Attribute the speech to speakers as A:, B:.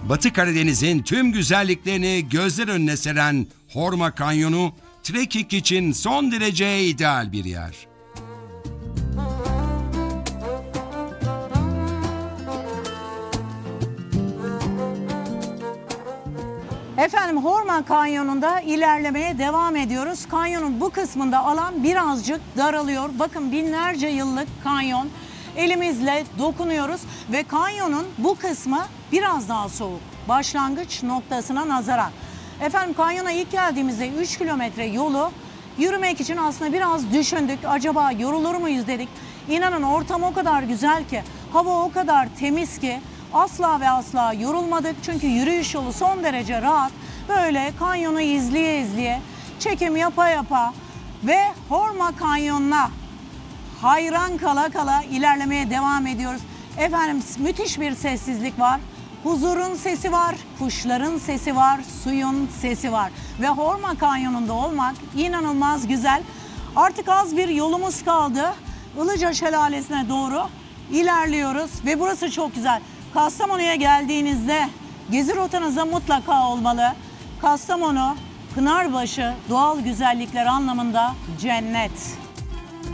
A: Batı Karadeniz'in tüm güzelliklerini gözler önüne seren Horma Kanyonu, trekking için son derece ideal bir yer.
B: Efendim Horma Kanyonu'nda ilerlemeye devam ediyoruz. Kanyonun bu kısmında alan birazcık daralıyor. Bakın binlerce yıllık kanyon. Elimizle dokunuyoruz ve kanyonun bu kısmı biraz daha soğuk. Başlangıç noktasına nazaran. Efendim kanyona ilk geldiğimizde 3 kilometre yolu yürümek için aslında biraz düşündük. Acaba yorulur muyuz dedik. İnanın ortam o kadar güzel ki, hava o kadar temiz ki asla ve asla yorulmadık. Çünkü yürüyüş yolu son derece rahat. Böyle kanyonu izleye izleye, çekim yapa yapa ve Horma Kanyonu'na hayran kala kala ilerlemeye devam ediyoruz. Efendim müthiş bir sessizlik var. Huzurun sesi var, kuşların sesi var, suyun sesi var. Ve Horma Kanyonu'nda olmak inanılmaz güzel. Artık az bir yolumuz kaldı. Ilıca Şelalesi'ne doğru ilerliyoruz ve burası çok güzel. Kastamonu'ya geldiğinizde gezi rotanıza mutlaka olmalı. Kastamonu, Pınarbaşı doğal güzellikler anlamında cennet.